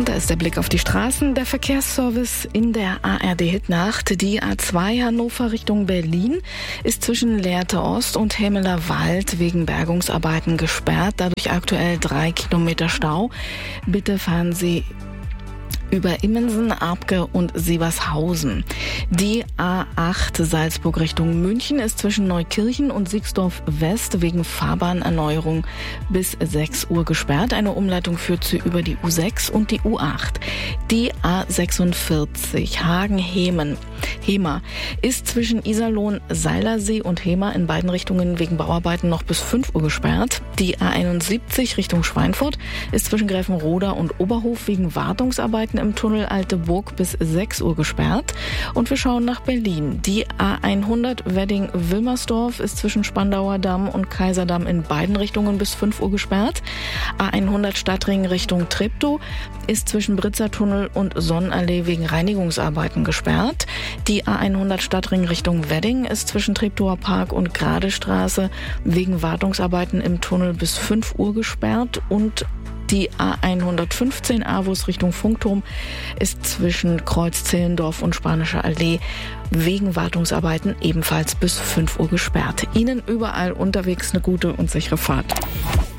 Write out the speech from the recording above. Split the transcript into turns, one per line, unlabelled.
Und da ist der Blick auf die Straßen. Der Verkehrsservice in der ARD-Hitnacht. Die A2 Hannover Richtung Berlin ist zwischen Lehrte Ost und Hemeler Wald wegen Bergungsarbeiten gesperrt. Dadurch aktuell 3 Kilometer Stau. Bitte fahren Sie über Immensen, Abke und Sievershausen. Die A8 Salzburg Richtung München ist zwischen Neukirchen und Siegsdorf West wegen Fahrbahnerneuerung bis 6 Uhr gesperrt. Eine Umleitung führt sie über die U6 und die U8. Die A46 Hagen-Hemer ist zwischen Iserlohn, Seilersee und Hemer in beiden Richtungen wegen Bauarbeiten noch bis 5 Uhr gesperrt. Die A71 Richtung Schweinfurt ist zwischen Gräfenroda und Oberhof wegen Wartungsarbeiten im Tunnel Alte Burg bis 6 Uhr gesperrt. Und wir schauen nach Berlin. Die A100 Wedding-Wilmersdorf ist zwischen Spandauer Damm und Kaiserdamm in beiden Richtungen bis 5 Uhr gesperrt. A100 Stadtring Richtung Treptow ist zwischen Britzer Tunnel und Sonnenallee wegen Reinigungsarbeiten gesperrt. Die A100 Stadtring Richtung Wedding ist zwischen Treptower Park und Gradestraße wegen Wartungsarbeiten im Tunnel bis 5 Uhr gesperrt. Und die A115 Avus Richtung Funkturm ist zwischen Kreuz Zehlendorf und Spanische Allee wegen Wartungsarbeiten ebenfalls bis 5 Uhr gesperrt. Ihnen überall unterwegs eine gute und sichere Fahrt.